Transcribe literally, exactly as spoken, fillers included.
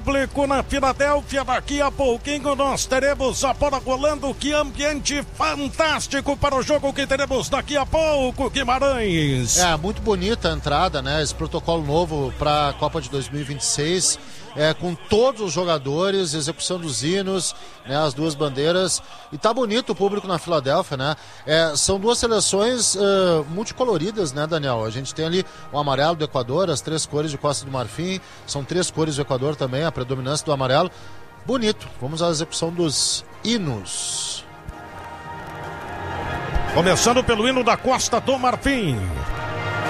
público na Filadélfia. Daqui a pouquinho nós teremos a bola rolando. Que ambiente fantástico para o jogo que teremos daqui a pouco, Guimarães. É, muito bonita a entrada, né? Esse protocolo novo para a Copa de dois mil e vinte e seis. É, com todos os jogadores, execução dos hinos, né, as duas bandeiras, e tá bonito o público na Filadélfia, né? É, são duas seleções uh, multicoloridas, né, Daniel? A gente tem ali o amarelo do Equador, as três cores de Costa do Marfim, são três cores do Equador também, a predominância do amarelo. Bonito. Vamos à execução dos hinos. Começando pelo hino da Costa do Marfim.